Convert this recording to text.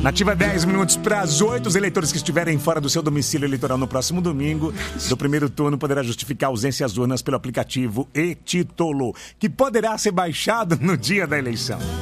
Nativa 10 minutos para as 8. Os eleitores que estiverem fora do seu domicílio eleitoral no próximo domingo do primeiro turno poderá justificar a ausência às urnas pelo aplicativo e-Título, que poderá ser baixado no dia da eleição.